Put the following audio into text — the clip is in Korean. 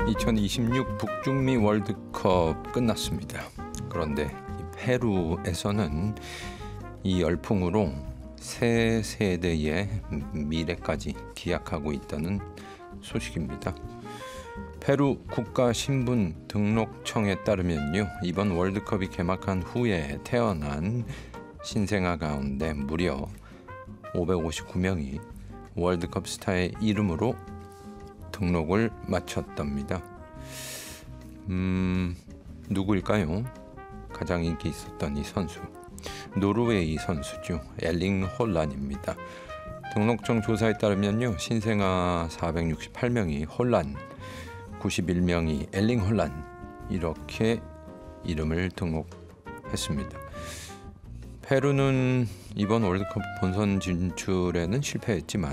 2026 북중미 월드컵 끝났습니다. 그런데 이 페루에서는 이 열풍으로 새 세대의 미래까지 기약하고 있다는 소식입니다. 페루 국가신분 등록청에 따르면요, 이번 월드컵이 개막한 후에 태어난 신생아 가운데 무려 559명이 월드컵 스타의 이름으로 등록을 마쳤답니다. 누구일까요? 가장 인기 있었던 이 선수, 노르웨이 선수죠. 엘링 홀란입니다. 등록청 조사에 따르면요, 신생아 468명이 홀란, 91명이 엘링 홀란, 이렇게 이름을 등록했습니다. 페루는 이번 월드컵 본선 진출에는 실패했지만